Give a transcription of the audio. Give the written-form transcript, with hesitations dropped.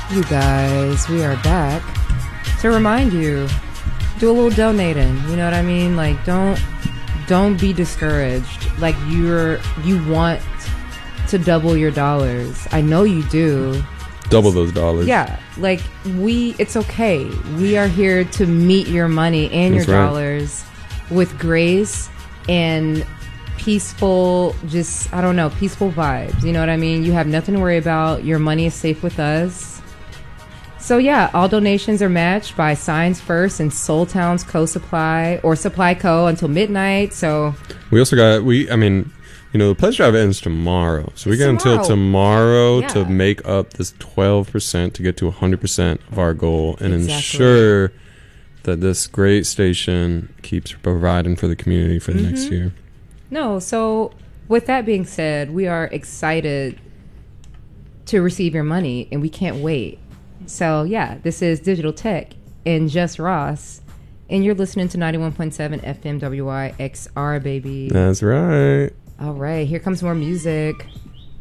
You guys, we are back to remind you, do a little donating. You know what I mean? Like, don't be discouraged. Like, you want to double your dollars. I know you do. Double those dollars. Yeah, like it's okay. We are here to meet your money and your dollars with grace and peaceful, peaceful vibes. You know what I mean? You have nothing to worry about. Your money is safe with us. So yeah, all donations are matched by Signs First and Soul Town's Co-Supply or Supply Co. until midnight. So we also got the pledge drive ends tomorrow. So we got until tomorrow to make up this 12% to get to 100% of our goal and ensure that this great station keeps providing for the community for the next year. No, so with that being said, we are excited to receive your money and we can't wait. So yeah, this is Digital Tech and Just Ross. And you're listening to 91.7 FM WIXR, baby. That's right. All right, here comes more music.